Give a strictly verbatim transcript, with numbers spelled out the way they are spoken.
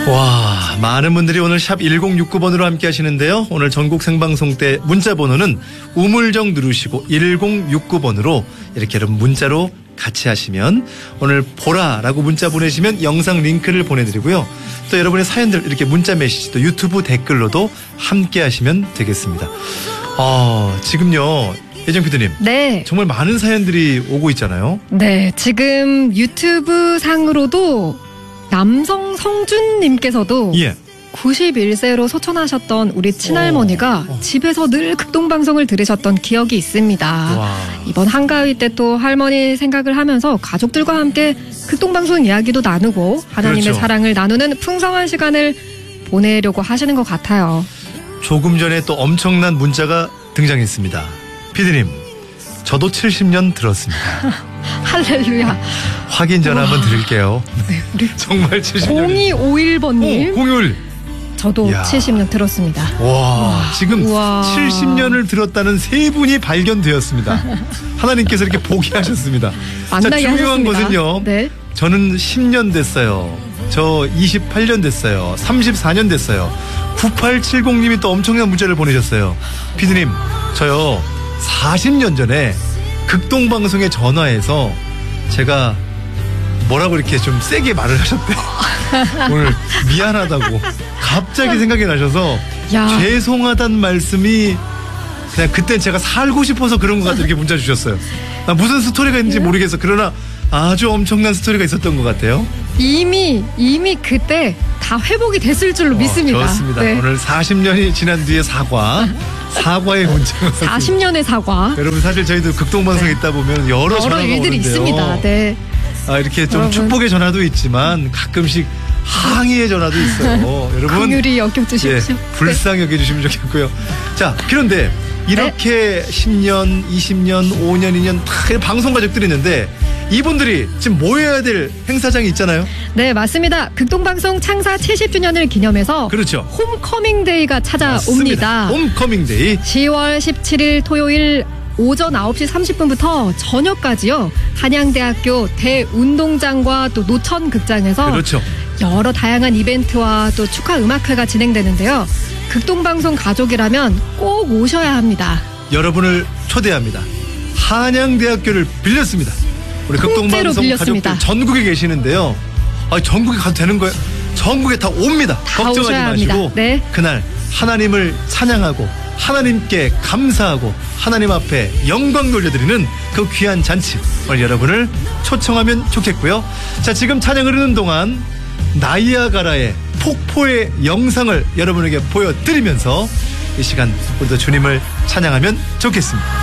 와, 많은 분들이 오늘 샵 일공육구 번으로 함께 하시는데요. 오늘 전국 생방송 때 문자 번호는 우물정 누르시고 일공육구 번으로 이렇게 여러분 문자로 같이 하시면 오늘 보라라고 문자 보내시면 영상 링크를 보내드리고요. 또 여러분의 사연들 이렇게 문자 메시지 또 유튜브 댓글로도 함께 하시면 되겠습니다. 어, 지금요. 예정 피디님. 네. 정말 많은 사연들이 오고 있잖아요. 네. 지금 유튜브 상으로도 남성 성준님께서도 예. 구십일 세로 소천하셨던 우리 친할머니가 어, 어. 집에서 늘 극동방송을 들으셨던 기억이 있습니다. 와. 이번 한가위 때 또 할머니 생각을 하면서 가족들과 함께 극동방송 이야기도 나누고 하나님의 그렇죠. 사랑을 나누는 풍성한 시간을 보내려고 하시는 것 같아요. 조금 전에 또 엄청난 문자가 등장했습니다. 피디님, 저도 칠십 년 들었습니다. 할렐루야. 확인 전화 한번 드릴게요. 네, 우리 정말 칠십 년. 공이오일 번님. 오, 공이오일. 저도 야. 칠십 년 들었습니다. 와, 지금 우와. 칠십 년을 들었다는 세 분이 발견되었습니다. 하나님께서 이렇게 보게 하셨습니다. 만나게 자, 중요한 하셨습니다. 것은요. 네. 저는 십 년 됐어요. 저 이십팔 년 됐어요. 삼십사 년 됐어요. 구팔칠공님이 또 엄청난 문자를 보내셨어요. 피디님, 저요 사십 년 전에 극동방송에 전화해서 제가 뭐라고 이렇게 좀 세게 말을 하셨대요. 오늘 미안하다고 갑자기 생각이 나셔서 야. 죄송하단 말씀이 그냥 그때 제가 살고 싶어서 그런 것 같다 이렇게 문자 주셨어요. 아, 무슨 스토리가 있는지 모르겠어. 그러나 아주 엄청난 스토리가 있었던 것 같아요. 이미 이미 그때 다 회복이 됐을 줄로 어, 믿습니다. 좋습니다. 네. 오늘 사십 년이 지난 뒤에 사과 사과의 문자가 사십 년의 사과. 여러분 사실 저희도 극동방송에 있다 보면 여러, 여러 전화가 일들이 오는데요. 있습니다. 네. 아, 이렇게 좀 여러분. 축복의 전화도 있지만 가끔씩 항의의 전화도 있어요. 여러분 긍휼히 여겨주십시오. 예, 불쌍히 여겨주시면 좋겠고요. 자, 그런데 이렇게 십 년, 이십 년, 오 년, 이 년 다 방송 가족들이 있는데 이분들이 지금 모여야 될 행사장이 있잖아요. 네, 맞습니다. 극동방송 창사 칠십 주년을 기념해서 그렇죠. 홈커밍데이가 찾아옵니다. 맞습니다. 홈커밍데이. 시월 십칠일 토요일 오전 아홉 시 삼십 분부터 저녁까지요. 한양대학교 대운동장과 또 노천극장에서 그렇죠. 여러 다양한 이벤트와 또 축하 음악회가 진행되는데요. 극동방송 가족이라면 꼭 오셔야 합니다. 여러분을 초대합니다. 한양대학교를 빌렸습니다. 우리 극동방송 빌렸습니다. 가족들 전국에 계시는데요. 아, 전국에 가도 되는 거예요? 전국에 다 옵니다. 다 걱정하지 오셔야 마시고 합니다. 네. 그날 하나님을 찬양하고 하나님께 감사하고 하나님 앞에 영광 돌려드리는 그 귀한 잔치 오늘 여러분을 초청하면 좋겠고요. 자, 지금 찬양 흐르는 동안 나이아가라의 폭포의 영상을 여러분에게 보여드리면서 이 시간 우리도 주님을 찬양하면 좋겠습니다.